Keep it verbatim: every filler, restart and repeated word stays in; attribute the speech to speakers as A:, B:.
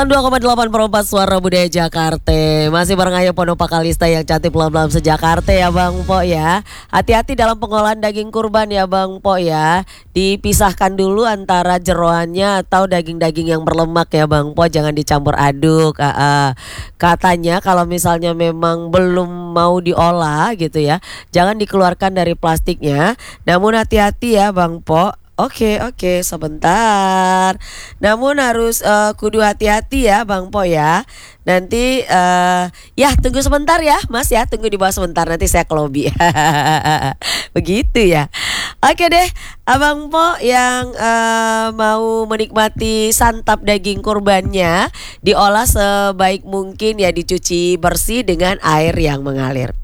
A: dua koma delapan perempat Suara Budaya Jakarta. Masih bareng Ayo Pono Pakalista yang cantik pelan-pelan se-Jakarta ya Bang Po ya. Hati-hati dalam pengolahan daging kurban ya Bang Po ya. Dipisahkan dulu antara jeroannya atau daging-daging yang berlemak ya Bang Po. Jangan dicampur aduk. uh, uh. Katanya kalau misalnya memang belum mau diolah gitu ya, jangan dikeluarkan dari plastiknya. Namun hati-hati ya Bang Po. Oke oke sebentar. Namun harus uh, kudu hati-hati ya Bang Po ya. Nanti uh, ya tunggu sebentar ya Mas ya. Tunggu di bawah sebentar, nanti saya ke lobby. Begitu ya. Oke deh Abang Po yang uh, mau menikmati santap daging kurbannya, diolah sebaik mungkin ya, dicuci bersih dengan air yang mengalir.